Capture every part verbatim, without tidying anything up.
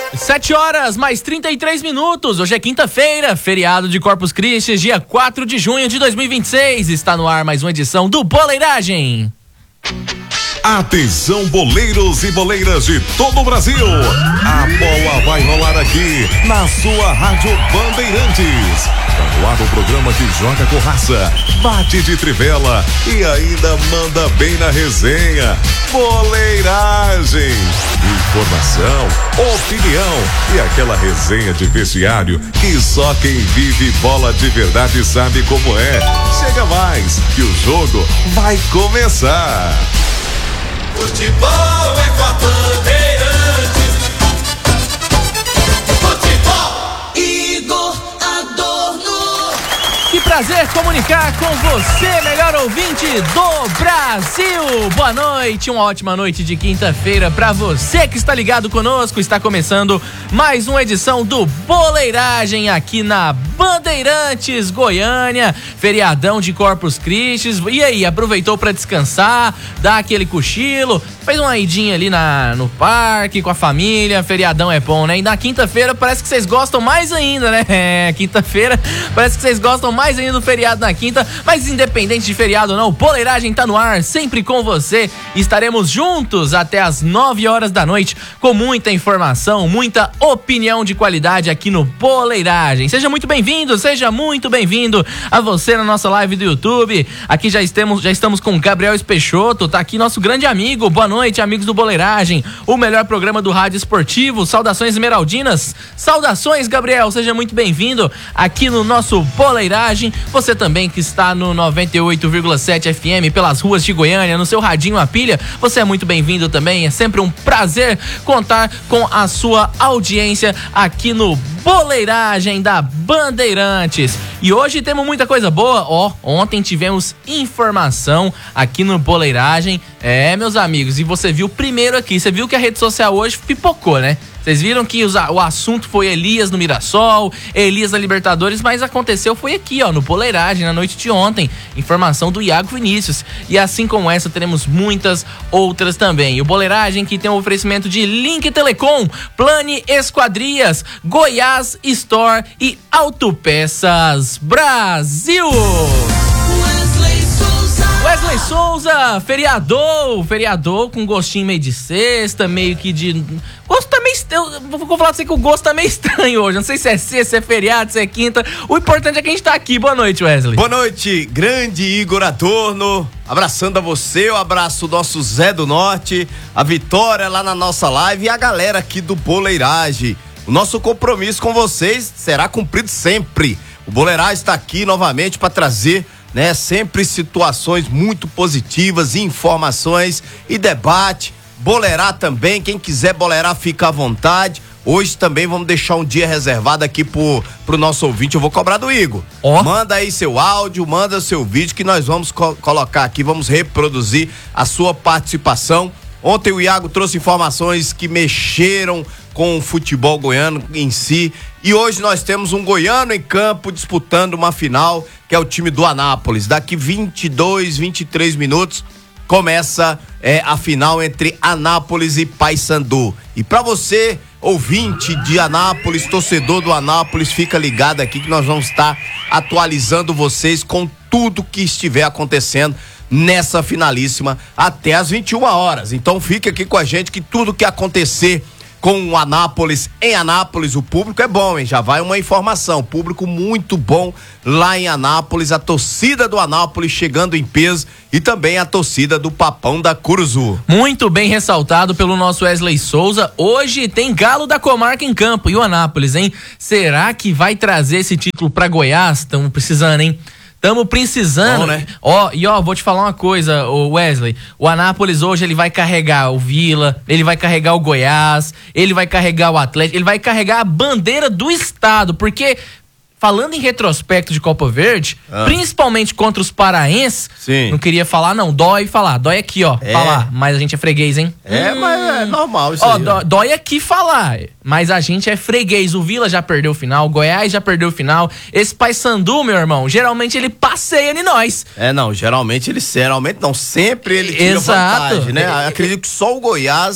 Sete horas, mais trinta e três minutos. Hoje é quinta-feira, feriado de Corpus Christi, dia quatro de junho de dois mil e vinte e seis. Está no ar mais uma edição do Boleiragem. Atenção, boleiros e boleiras de todo o Brasil. A bola vai rolar aqui na sua Rádio Bandeirantes. Tá no ar o programa que joga com raça, bate de trivela e ainda manda bem na resenha. Boleiragem. Informação, opinião e aquela resenha de vestiário que só quem vive bola de verdade sabe como é. Chega mais, que o jogo vai começar. Futebol é com a Bandeirantes. Futebol, Igor Adorno. Que prazer comunicar com você, melhor ouvinte do Brasil. Boa noite, uma ótima noite de quinta-feira pra você que está ligado conosco. Está começando mais uma edição do Boleiragem aqui na Bandeirantes, Goiânia. Feriadão de Corpus Christi. E aí, aproveitou pra descansar, dar aquele cochilo, fez uma idinha ali na, no parque com a família. Feriadão é bom, né? E na quinta-feira parece que vocês gostam mais ainda, né? É, quinta-feira parece que vocês gostam mais ainda do feriado na quinta. Mas independente de feriado ou não, Boleiragem tá no ar, sempre com você. Estaremos juntos até as nove horas da noite com muita informação, muita opinião de qualidade aqui no Boleiragem. Seja muito bem-vindo, seja muito bem-vindo a você na nossa live do YouTube. Aqui já estamos, já estamos com Gabriel Peixoto, tá aqui nosso grande amigo. Boa noite, amigos do Boleiragem, o melhor programa do rádio esportivo. Saudações esmeraldinas. Saudações, Gabriel, seja muito bem-vindo aqui no nosso Boleiragem. Você também que está no noventa e oito vírgula sete F M pelas ruas de Goiânia, no seu radinho a pilha, você é muito bem-vindo também. É sempre um prazer contar com a sua audiência aqui no Boleiragem da Bandeirantes. E hoje temos muita coisa boa. Ó, ontem tivemos informação aqui no Boleiragem. É, meus amigos, e você viu primeiro aqui, você viu que a rede social hoje pipocou, né? Vocês viram que os, o assunto foi Elias no Mirassol, Elias na Libertadores, mas aconteceu foi aqui, ó, no Boleiragem, na noite de ontem. Informação do Iago Vinícius. E assim como essa, teremos muitas outras também. E o Boleiragem que tem um oferecimento de Link Telecom, Plane Esquadrias, Goiás Store e Autopeças Brasil. Wesley Souza, feriador, feriador com gostinho meio de sexta, meio que de... Gosto tá meio... Eu vou falar pra você que o gosto tá meio estranho hoje. Não sei se é sexta, se é feriado, se é quinta. O importante é que a gente tá aqui. Boa noite, Wesley. Boa noite, grande Igor Adorno. Abraçando a você, eu abraço o nosso Zé do Norte, a Vitória lá na nossa live e a galera aqui do Boleiragem. O nosso compromisso com vocês será cumprido sempre. O Boleiragem está aqui novamente para trazer, né, sempre situações muito positivas, informações e debate. Boleirar também, quem quiser boleirar fica à vontade. Hoje também vamos deixar um dia reservado aqui pro, pro nosso ouvinte. Eu vou cobrar do Igor. Oh. Manda aí seu áudio, manda seu vídeo que nós vamos co- colocar aqui, vamos reproduzir a sua participação. Ontem o Iago trouxe informações que mexeram com o futebol goiano em si. E hoje nós temos um goiano em campo disputando uma final, que é o time do Anápolis. Daqui vinte e dois, vinte e três minutos começa é, a final entre Anápolis e Paysandu. E para você, ouvinte de Anápolis, torcedor do Anápolis, fica ligado aqui que nós vamos estar atualizando vocês com tudo que estiver acontecendo nessa finalíssima até as vinte e uma horas. Então fique aqui com a gente que tudo que acontecer com o Anápolis, em Anápolis, o público é bom, hein? Já vai uma informação, público muito bom lá em Anápolis, a torcida do Anápolis chegando em peso e também a torcida do Papão da Curuzu. Muito bem ressaltado pelo nosso Wesley Souza. Hoje tem Galo da Comarca em campo e o Anápolis, hein? Será que vai trazer esse título pra Goiás? Estamos precisando, hein? Tamo precisando, Bom, né? Ó, e ó, vou te falar uma coisa, o Wesley. O Anápolis hoje ele vai carregar o Vila, ele vai carregar o Goiás, ele vai carregar o Atlético, ele vai carregar a bandeira do estado, porque falando em retrospecto de Copa Verde, ah. principalmente contra os paraenses, Sim. não queria falar não, dói falar, dói aqui ó, é. falar, mas a gente é freguês, hein? É, hum. mas é normal isso ó, aí. Dó, dói aqui falar, mas a gente é freguês, o Vila já perdeu o final, o Goiás já perdeu o final, esse Paysandu, meu irmão, geralmente ele passeia em nós. É, não, geralmente ele, geralmente não, sempre ele tira Exato. vantagem, né? É, Acredito que só o Goiás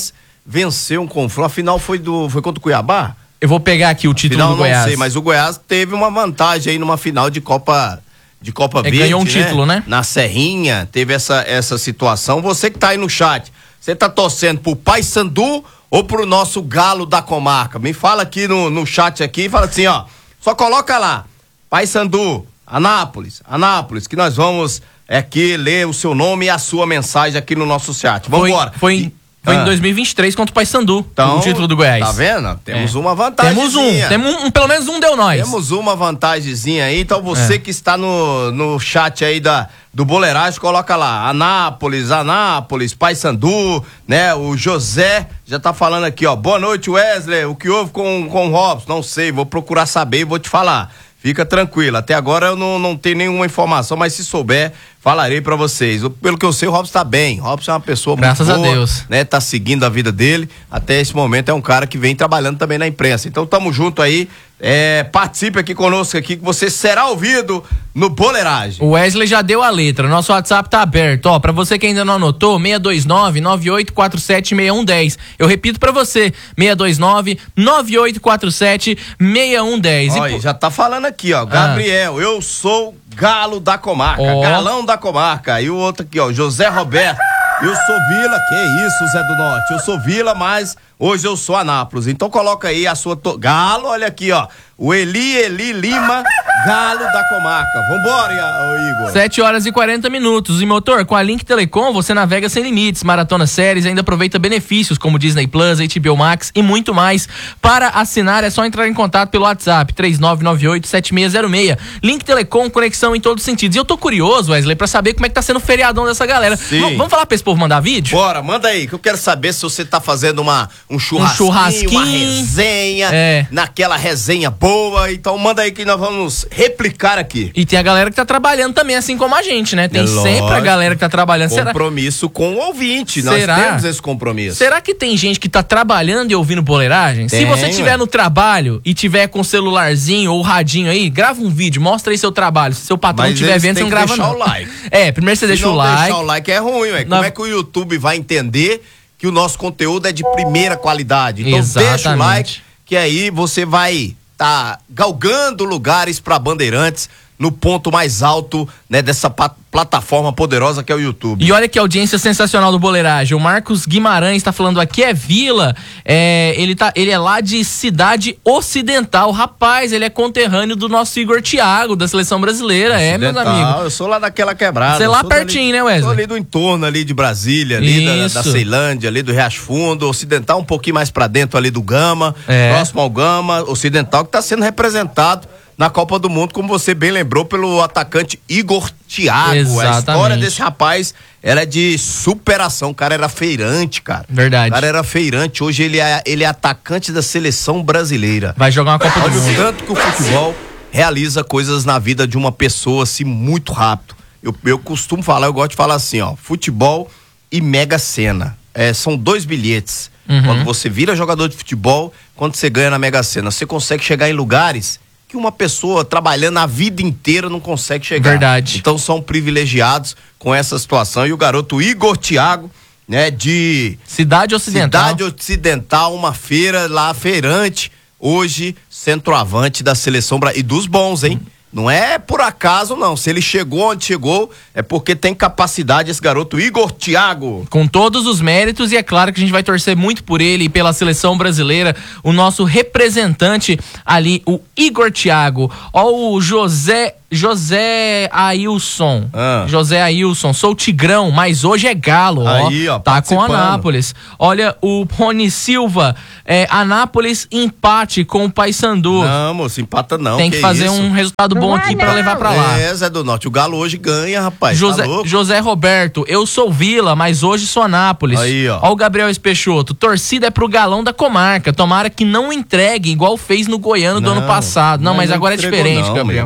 venceu um confronto. A final foi, do, foi contra o Cuiabá? Eu vou pegar aqui o título Final, do Goiás. Não sei, mas o Goiás teve uma vantagem aí numa final de Copa de Copa É, Verde, ganhou um né? título, né? Na Serrinha, teve essa, essa situação. Você que tá aí no chat, você tá torcendo pro Paysandu ou pro nosso Galo da Comarca? Me fala aqui no, no chat aqui, fala assim, ó, só coloca lá, Paysandu, Anápolis, Anápolis, que nós vamos aqui ler o seu nome e a sua mensagem aqui no nosso chat. Vamos embora. Foi, foi, em, foi Ah. em dois mil e vinte e três contra o Paysandu, Então, o título do Goiás. Tá vendo? Temos É. uma vantagem. Temos um, temos um, pelo menos um deu nós. Temos uma vantagemzinha aí, então você É. que está no, no chat aí da, do Boleiragem, coloca lá, Anápolis, Anápolis, Paysandu, né, o José já tá falando aqui, ó, boa noite Wesley, o que houve com, com o Robson? Não sei, vou procurar saber e vou te falar. Fica tranquilo, até agora eu não, não tenho nenhuma informação, mas se souber, falarei pra vocês. Pelo que eu sei, o Robson tá bem. O Robson é uma pessoa Graças muito boa, a Deus. né? Tá seguindo a vida dele. Até esse momento é um cara que vem trabalhando também na imprensa. Então tamo junto aí. É, participe aqui conosco aqui, que você será ouvido no Boleiragem. O Wesley já deu a letra, nosso WhatsApp tá aberto, ó, pra você que ainda não anotou, seis dois nove, nove oito quatro sete, seis um um zero. Eu repito pra você, seis dois nove, nove oito quatro sete, seis um um zero. Olha, já tá falando aqui, ó, Gabriel, eu sou Galo da Comarca, Ó. Galão da Comarca. E o outro aqui, ó, José Roberto, eu sou Vila, que isso, Zé do Norte, eu sou Vila, mas hoje eu sou Anápolis. Então coloca aí a sua... To... Galo, olha aqui, ó, o Eli, Eli Lima, Galo da Comarca. Vambora, ô Igor. sete horas e quarenta minutos. E motor, com a Link Telecom você navega sem limites, maratona séries, ainda aproveita benefícios como Disney Plus, H B O Max e muito mais. Para assinar é só entrar em contato pelo WhatsApp três nove nove oito, sete seis zero seis. Link Telecom, conexão em todos os sentidos. E eu tô curioso, Wesley, pra saber como é que tá sendo o feriadão dessa galera. Sim. V- vamos falar pra esse povo mandar vídeo? Bora, manda aí, que eu quero saber se você tá fazendo uma, um churrasquinho, Um churrasquinho. uma resenha, É. naquela resenha boa. Então manda aí que nós vamos replicar aqui. E tem a galera que tá trabalhando também, assim como a gente, né? Tem É sempre a lógico. galera que tá trabalhando. Será, Compromisso com o ouvinte, Será? nós temos esse compromisso. será que tem gente que tá trabalhando e ouvindo boleiragem? Se Tem, você estiver ué. no trabalho e tiver com o celularzinho ou radinho aí, grava um vídeo, mostra aí seu trabalho. Se seu patrão Mas estiver eles vendo, você têm não que grava deixar não. o like. É, primeiro você Se deixa não o like. deixar o like é ruim, ué. Como Na- é que o YouTube vai entender que o nosso conteúdo é de primeira qualidade? Então deixa o Exatamente. like, que aí você vai tá galgando lugares para Bandeirantes no ponto mais alto, né, dessa pa- plataforma poderosa que é o YouTube. E olha que audiência sensacional do Boleiragem. O Marcos Guimarães tá falando aqui é Vila. É, ele, tá, ele é lá de Cidade Ocidental. Rapaz, ele é conterrâneo do nosso Igor Thiago, da seleção brasileira. É, meus Ocidental, amigos. Eu sou lá daquela quebrada. Você é eu lá sou pertinho, né, Wesley? Sou ali do entorno ali de Brasília, ali da, Isso. da Ceilândia, ali do Riacho Fundo, Ocidental um pouquinho mais pra dentro ali do Gama, É. próximo ao Gama, Ocidental que tá sendo representado na Copa do Mundo, como você bem lembrou, pelo atacante Igor Thiago. A Exatamente. história desse rapaz, ela é de superação. O cara era feirante, cara. Verdade. O cara era feirante, hoje ele é, ele é atacante da seleção brasileira. Vai jogar uma Copa do Olha o Mundo. tanto que o futebol realiza coisas na vida de uma pessoa assim muito rápido. Eu, eu costumo falar, eu gosto de falar assim, ó, futebol e Mega Sena. É, são dois bilhetes. Uhum. Quando você vira jogador de futebol, quando você ganha na Mega Sena, você consegue chegar em lugares que uma pessoa trabalhando a vida inteira não consegue chegar. Verdade. Então são privilegiados com essa situação. E o garoto Igor Thiago, né, de Cidade Ocidental. Cidade Ocidental, uma feira lá, feirante, hoje centroavante da seleção bra- e dos bons, hein? Não é por acaso, não. Se ele chegou onde chegou, é porque tem capacidade esse garoto Igor Thiago. Com todos os méritos, e é claro que a gente vai torcer muito por ele e pela seleção brasileira, o nosso representante ali, o Igor Thiago. Ó, o José José Ailson. Ah. José Ailson, sou Tigrão, mas hoje é Galo. Aí, ó, tá com participando. Anápolis. Olha, o Rony Silva, é, Anápolis empate com o Paysandu. Não, moço, empata não. Tem que, fazer isso? um resultado bom aqui pra levar pra lá. É, Zé do Norte, o Galo hoje ganha, rapaz. José, tá louco? José Roberto, eu sou Vila, mas hoje sou Anápolis. Aí, ó. Ó o Gabriel Espeixoto, torcida é pro Galão da Comarca, tomara que não entregue igual fez no Goiano do Não, ano passado. Não, mas mas não agora é entregou diferente, não, Gabriel. meu.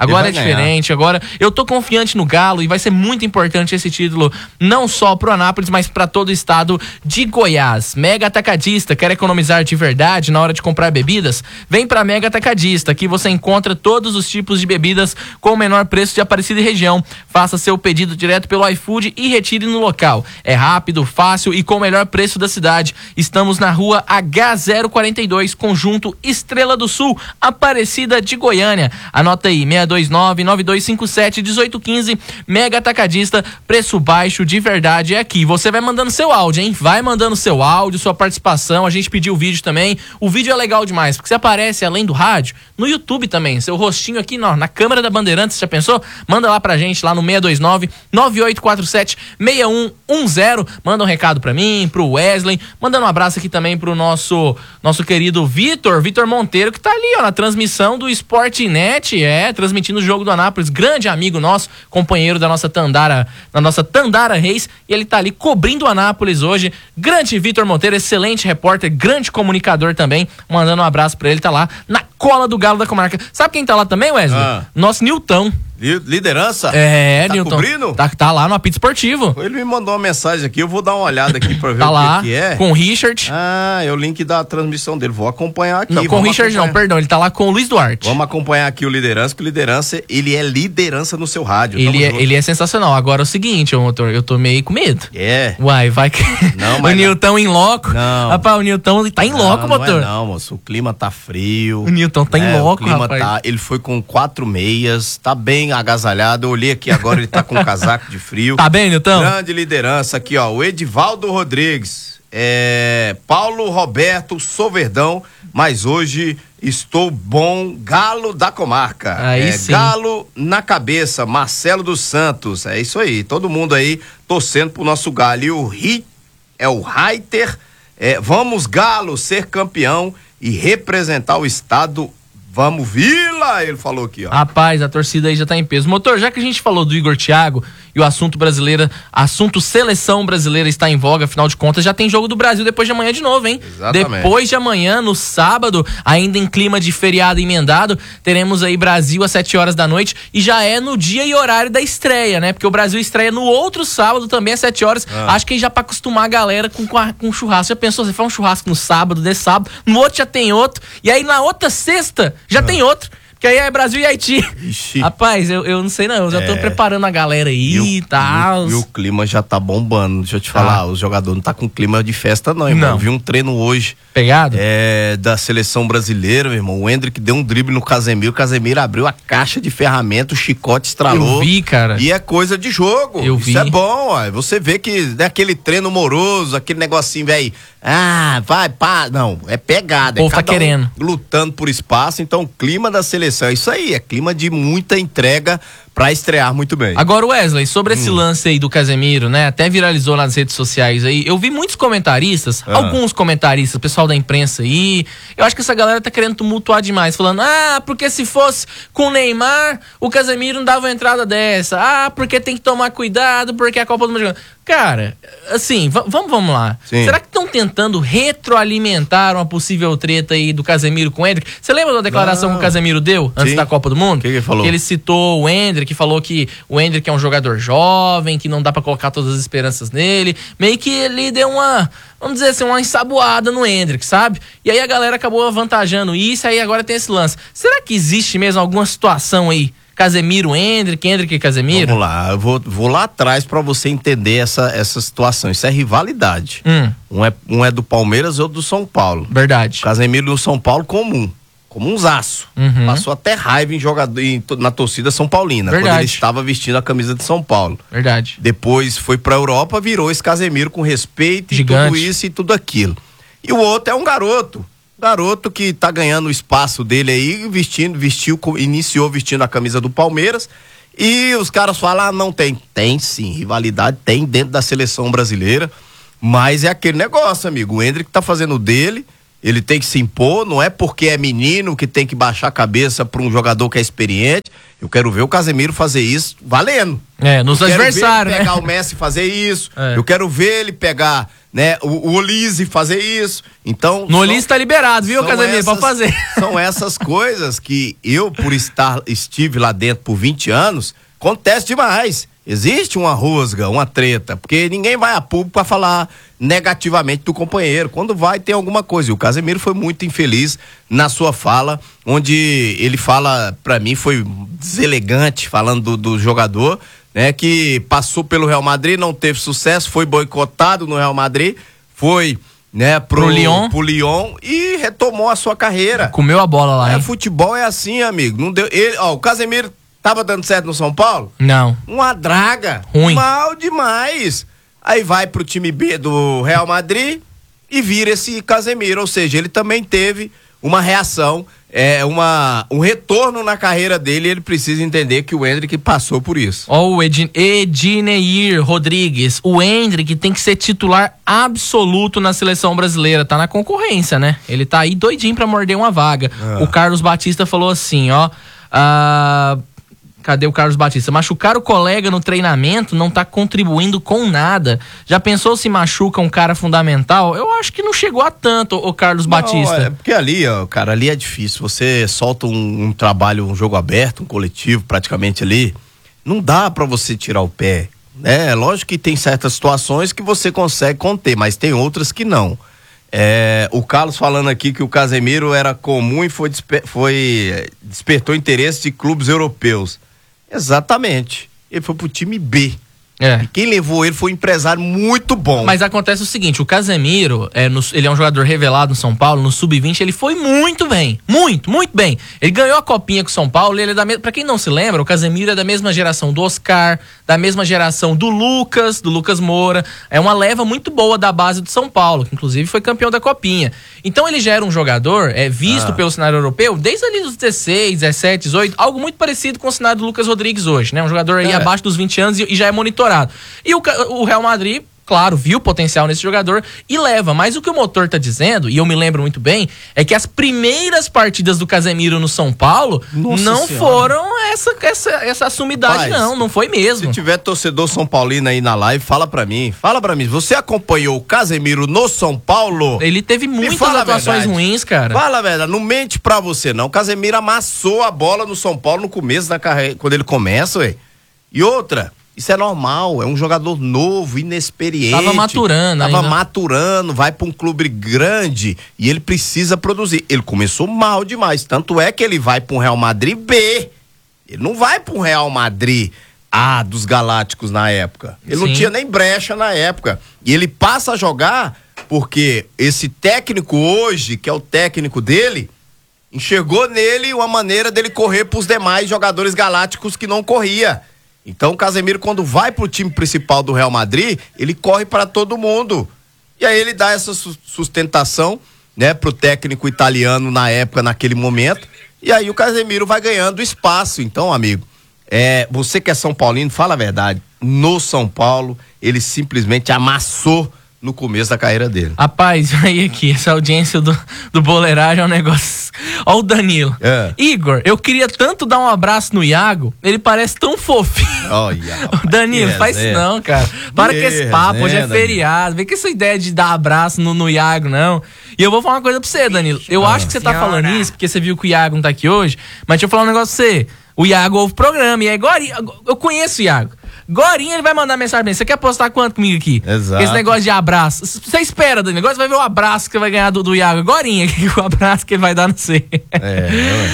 Agora é vai diferente, ganhar. agora eu tô confiante no Galo e vai ser muito importante esse título, não só pro Anápolis, mas pra todo o estado de Goiás. Mega Atacadista, quer economizar de verdade na hora de comprar bebidas? Vem pra Mega Atacadista, aqui você encontra todos os tipos de bebidas com o menor preço de Aparecida e região. Faça seu pedido direto pelo iFood e retire no local. É rápido, fácil e com o melhor preço da cidade. Estamos na rua H zero quarenta e dois, Conjunto Estrela do Sul, Aparecida de Goiânia. Anota aí, seis dois nove, nove dois cinco sete, um oito um cinco, Mega Atacadista, preço baixo de verdade é aqui. Você vai mandando seu áudio, hein? Vai mandando seu áudio, sua participação, a gente pediu o vídeo também. O vídeo é legal demais, porque você aparece além do rádio, no YouTube também, seu rostinho aqui na, na câmera da Bandeirantes, já pensou? Manda lá pra gente, lá no seis dois nove, nove oito quatro sete, seis um um zero, manda um recado pra mim, pro Wesley, mandando um abraço aqui também pro nosso, nosso querido Vitor, Vitor Monteiro, que tá ali, ó, na transmissão do Sportnet, é, transmitindo o jogo do Anápolis, grande amigo nosso, companheiro da nossa Tandara, da nossa Tandara Reis, e ele tá ali cobrindo o Anápolis hoje. Grande Vitor Monteiro, excelente repórter, grande comunicador também, mandando um abraço pra ele, tá lá na cola do Galo da Comarca. Sabe quem tá lá também, Wesley? Ah. Nosso Nilton. Liderança? É, tá Nilton. Cobrindo? Tá, tá lá no apito esportivo. Ele me mandou uma mensagem aqui, eu vou dar uma olhada aqui pra ver Tá o lá, que, que é. com o Richard. Ah, é o link da transmissão dele. Vou acompanhar aqui. Não, com o Richard acompanhar. não, perdão, ele tá lá com o Luiz Duarte. Vamos acompanhar aqui o Liderança, que o Liderança, ele é liderança no seu rádio. Ele é, ele é sensacional. Agora é o seguinte, ô, motor, eu tô meio com medo. É. Uai, vai que... Não, o mas Nilton em loco. Não. Rapaz, o Nilton tá em loco, não, motor. Não, é não, moço. O clima tá frio. O Nilton tá em É, loco, o clima rapaz. tá. Ele foi com quatro meias, tá bem agasalhado. Eu olhei aqui agora, ele tá com um casaco de frio. Tá bem, Nilton? Grande liderança aqui, ó. O Edivaldo Rodrigues. É, Paulo Roberto Soverdão. Mas hoje estou bom. Galo da Comarca. Aí é, sim. Galo na cabeça. Marcelo dos Santos. É isso aí. Todo mundo aí torcendo pro nosso Galo. E o Ri, é o Reiter. É, vamos, Galo, ser campeão e representar o estado. Vamos, Vila! Ele falou aqui, ó. Rapaz, a torcida aí já tá em peso. Motor, já que a gente falou do Igor Thiago e o assunto brasileiro, assunto seleção brasileira está em voga, afinal de contas, já tem jogo do Brasil depois de amanhã de novo, hein? Exatamente. Depois de amanhã, no sábado, ainda em clima de feriado emendado, teremos aí Brasil às sete horas da noite e já é no dia e horário da estreia, né? Porque o Brasil estreia no outro sábado também às sete horas. Ah. Acho que já pra acostumar a galera com, com, a, com churrasco. Já pensou, você faz um churrasco no sábado, de sábado, no outro já tem outro, e aí na outra sexta já ah. tem outro. Que aí é Brasil e Haiti. Ixi. Rapaz, eu, eu não sei não, eu já é. tô preparando a galera aí e tal. E o clima já tá bombando, deixa eu te falar, ah. os jogadores não tá com clima de festa não, irmão. Não. Eu vi um treino hoje. Pegado? É, da seleção brasileira, meu irmão. O Hendrick deu um drible no Casemiro, o Casemiro abriu a caixa de ferramenta, o chicote estralou. Eu vi, cara. E é coisa de jogo. Eu Isso vi. é bom, ó. Você vê que é aquele treino moroso, aquele negocinho, velho. Ah, vai, pá. Não, é pegada. O povo é tá querendo. Um lutando por espaço, então o clima da seleção é isso aí, é clima de muita entrega pra estrear muito bem. Agora, Wesley, sobre esse hum. lance aí do Casemiro, né? Até viralizou nas redes sociais aí. Eu vi muitos comentaristas, Ah. alguns comentaristas, pessoal da imprensa aí. Eu acho que essa galera tá querendo tumultuar demais, falando: ah, porque se fosse com o Neymar, o Casemiro não dava uma entrada dessa. Ah, porque tem que tomar cuidado, porque a Copa do Mundo. Cara, assim, vamos, vamos lá. Sim. Será que estão tentando retroalimentar uma possível treta aí do Casemiro com o Hendrick? Você lembra da declaração Não. que o Casemiro deu antes Sim. da Copa do Mundo? O que, que ele falou? Que ele citou o Hendrick, que falou que o Hendrick é um jogador jovem, que não dá pra colocar todas as esperanças nele. Meio que ele deu uma, vamos dizer assim, uma ensaboada no Hendrick, sabe? E aí a galera acabou avantajando isso, aí agora tem esse lance. Será que existe mesmo alguma situação aí? Casemiro, Hendrick, Hendrick e Casemiro? Vamos lá, eu vou, vou lá atrás pra você entender essa, essa situação. Isso é rivalidade. Hum. Um, é, um é do Palmeiras e outro do São Paulo. Verdade. Casemiro do São Paulo comum. Como um zaço. Uhum. Passou até raiva em jogador, em, na torcida São Paulina. Verdade. Quando ele estava vestindo a camisa de São Paulo. Verdade. Depois foi pra Europa, virou esse Casemiro com respeito Gigante. e tudo isso e tudo aquilo. E o outro é um garoto. Garoto que tá ganhando o espaço dele aí, vestindo, vestiu, iniciou vestindo a camisa do Palmeiras. E os caras falam, ah, não tem. Tem sim, rivalidade tem dentro da seleção brasileira. Mas é aquele negócio, amigo. O Hendrick tá fazendo o dele ele tem que se impor, não é porque é menino que tem que baixar a cabeça para um jogador que é experiente. Eu quero ver o Casemiro fazer isso valendo. É, nos eu adversários, né? Pegar né? o Messi fazer isso. É. Eu quero ver ele pegar, né, o, o Olise fazer isso. Então, No Olise tá liberado, viu, Casemiro? essas, Pode fazer. São essas coisas que eu, por estar, estive lá dentro por vinte anos, acontece demais. Existe uma rusga, uma treta, porque ninguém vai a público para falar negativamente do companheiro. Quando vai, tem alguma coisa. E o Casemiro foi muito infeliz na sua fala, onde ele fala, para mim, foi deselegante, falando do, do jogador, né, que passou pelo Real Madrid, não teve sucesso, foi boicotado no Real Madrid, foi, né, pro, Pro Lyon. pro Lyon e retomou a sua carreira. Comeu a bola lá, É, hein? futebol é assim, amigo. Não deu, ele, ó, o Casemiro tava dando certo no São Paulo? Não. Uma draga. Ruim. Mal demais. Aí vai pro time B do Real Madrid e vira esse Casemiro. Ou seja, ele também teve uma reação, é, uma, um retorno na carreira dele. E ele precisa entender que o Endrick passou por isso. Ó, o Edin, Edineir Rodrigues. O Endrick tem que ser titular absoluto na seleção brasileira. Tá na concorrência, né? Ele tá aí doidinho pra morder uma vaga. Ah. O Carlos Batista falou assim, ó. Ah, cadê o Carlos Batista? Machucar o colega no treinamento não tá contribuindo com nada. Já pensou se machuca um cara fundamental? Eu acho que não chegou a tanto, o Carlos Batista. Não, é porque ali, ó, cara, ali é difícil. Você solta um, um trabalho, um jogo aberto, um coletivo praticamente ali. Não dá pra você tirar o pé. É lógico que tem certas situações que você consegue conter, mas tem outras que não. É, o Carlos falando aqui que o Casemiro era comum e foi, desper, foi despertou interesse de clubes europeus. Exatamente. Ele foi pro time B. É. E quem levou ele foi um empresário muito bom. Mas acontece o seguinte, o Casemiro, é, no, ele é um jogador revelado no São Paulo, no sub vinte, ele foi muito bem, muito, muito bem. Ele ganhou a copinha com o São Paulo, ele é da mesma, pra quem não se lembra, o Casemiro é da mesma geração do Oscar, da mesma geração do Lucas, do Lucas Moura, é uma leva muito boa da base do São Paulo, que inclusive foi campeão da copinha. Então ele já era um jogador, é visto ah. pelo cenário europeu, desde ali dos dezesseis, dezessete, dezoito, algo muito parecido com o cenário do Lucas Rodrigues hoje, né? Um jogador aí é. abaixo dos vinte anos e, e já é monitorado. E o, o Real Madrid, claro, viu o potencial nesse jogador e leva. Mas o que o motor tá dizendo, e eu me lembro muito bem, é que as primeiras partidas do Casemiro no São Paulo Nossa não senhora. foram essa, essa, essa sumidade, Paz, não. Não foi mesmo. Se tiver torcedor São Paulino aí na live, fala pra mim. Fala pra mim. Você acompanhou o Casemiro no São Paulo? Ele teve muitas atuações ruins, cara. Fala a verdade. Não mente pra você, não. O Casemiro amassou a bola no São Paulo no começo da carreira, quando ele começa, ué. E outra... Isso é normal, é um jogador novo, inexperiente. Tava maturando Tava ainda. maturando, vai pra um clube grande e ele precisa produzir. Ele começou mal demais, tanto é que ele vai pra um Real Madrid B. Ele não vai pra um Real Madrid A dos Galácticos na época. Ele Sim. não tinha nem brecha na época. E ele passa a jogar porque esse técnico hoje, que é o técnico dele, enxergou nele uma maneira dele correr pros demais jogadores galácticos que não corria. Então o Casemiro, quando vai pro time principal do Real Madrid, ele corre para todo mundo. E aí ele dá essa sustentação, né, pro técnico italiano na época, naquele momento. E aí o Casemiro vai ganhando espaço. Então, amigo, é, você que é São Paulino, fala a verdade. No São Paulo, ele simplesmente amassou no começo da carreira dele. Rapaz, aí aqui, essa audiência do, do Boleiragem é um negócio... Ó o Danilo. É. Igor, eu queria tanto dar um abraço no Iago, ele parece tão fofinho. Olha, Danilo, faz isso não, cara. Para com esse papo, hoje é feriado. Vem com essa ideia de dar abraço no, no Iago, não. E eu vou falar uma coisa pra você, Danilo. Eu ah. acho que você tá falando isso porque você viu que o Iago não tá aqui hoje, mas deixa eu falar um negócio pra você. O Iago ouve o programa e é igual... Eu conheço o Iago. Gorinha ele vai mandar mensagem pra mim. Você quer apostar quanto comigo aqui? Exato. Esse negócio de abraço. Você espera, Danilo. Agora você vai ver o abraço que você vai ganhar do, do Iago. Gorinha, o abraço que ele vai dar, não sei. É,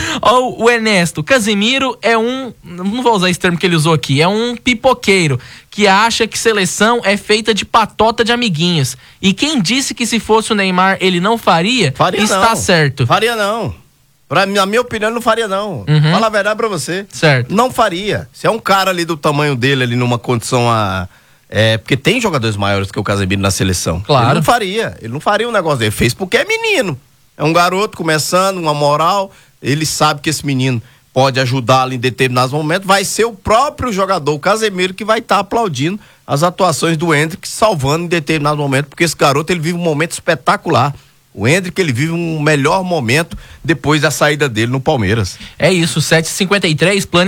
Ó, o Ernesto. Casemiro é um... Não vou usar esse termo que ele usou aqui. É um pipoqueiro que acha que seleção é feita de patota de amiguinhos. E quem disse que se fosse o Neymar ele não faria, faria está não. certo. Faria não. Pra, na minha opinião, não faria não. Uhum. Fala a verdade pra você. Certo. Não faria. Se é um cara ali do tamanho dele, ali numa condição a... É, porque tem jogadores maiores que o Casemiro na seleção. Claro. Ele não faria. Ele não faria um negócio dele. Fez porque é menino. É um garoto começando, uma moral. Ele sabe que esse menino pode ajudá-lo em determinados momentos. Vai ser o próprio jogador, o Casemiro, que vai estar tá aplaudindo as atuações do Endrick, salvando em determinado momento. Porque esse garoto, ele vive um momento espetacular. O Endrick, ele vive um melhor momento depois da saída dele no Palmeiras. É isso, sete e cinquenta e três, plano